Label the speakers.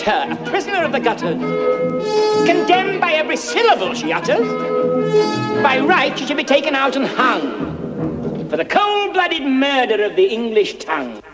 Speaker 1: her a prisoner of the gutters, condemned by every syllable she utters. By right, she should be taken out and hung for the cold-blooded murder of the English tongue.